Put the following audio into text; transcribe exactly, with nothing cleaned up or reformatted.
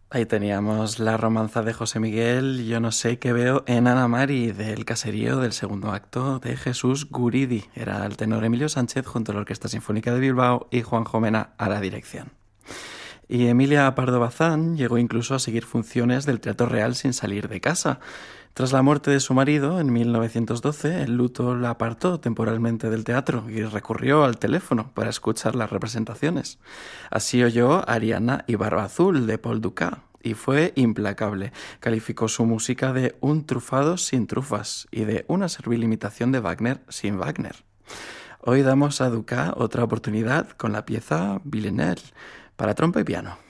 Ahí teníamos la romanza de José Miguel, yo no sé qué veo en Ana Mari, del caserío del segundo acto de Jesús Guridi. Era el tenor Emilio Sánchez junto a la Orquesta Sinfónica de Bilbao y Juan Jomena a la dirección. Y Emilia Pardo Bazán llegó incluso a seguir funciones del Teatro Real sin salir de casa. Tras la muerte de su marido en mil novecientos doce, el luto la apartó temporalmente del teatro y recurrió al teléfono para escuchar las representaciones. Así oyó Ariana y Barba Azul de Paul Dukas y fue implacable. Calificó su música de un trufado sin trufas y de una servil imitación de Wagner sin Wagner. Hoy damos a Dukas otra oportunidad con la pieza Villeneuve para trompa y piano.